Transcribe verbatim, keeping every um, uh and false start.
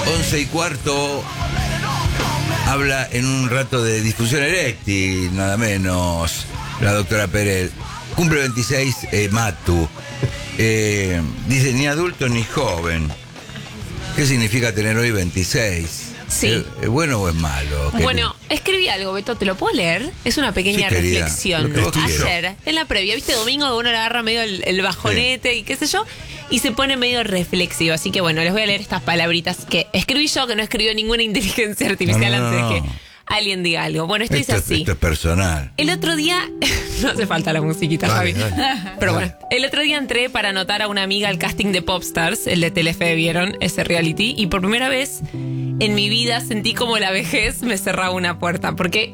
once y cuarto. Habla en un rato de disfunción eréctil, nada menos, la doctora Pérez. Cumple veintiséis, eh, Matu. Eh, dice, ni adulto ni joven. ¿Qué significa tener hoy veintiséis? Sí. ¿Es, es bueno o es malo? Bueno, escribí algo, Beto, ¿te lo puedo leer? Es una pequeña Sí, querida, reflexión. lo que vos Ayer, quieras. en la previa, ¿viste? Domingo uno le agarra medio el, el bajonete sí. y qué sé yo, y se pone medio reflexivo. Así que bueno, les voy a leer estas palabritas que escribí yo, que no escribió ninguna inteligencia artificial no, no, antes no. de que alguien diga algo. Bueno, esto, Esto, dice así. esto es personal. El otro día, no hace falta la musiquita, Dale, Javi. dale. Pero Dale. bueno, el otro día entré para anotar a una amiga al casting de Popstars, el de Telefe, ¿vieron? Ese reality. Y por primera vez en mi vida sentí como la vejez me cerraba una puerta. Porque